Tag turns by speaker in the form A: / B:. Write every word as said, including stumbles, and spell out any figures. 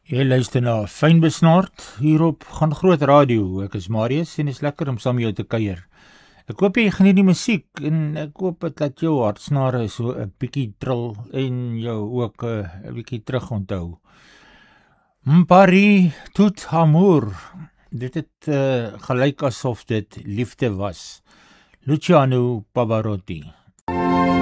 A: Jy luister na Fyn Besnaard hier op Gaan Groot Radio. Ek is Marius en is lekker om saam met jou te kuier. Ek hoop jy geniet die musiek en ek hoop dit dat jou hartsnare so 'n bietjie trill en jou ook 'n uh, bietjie terug onthou. Mpari tout amour. Dit het uh, gelyk asof dit liefde was. Luciano Pavarotti.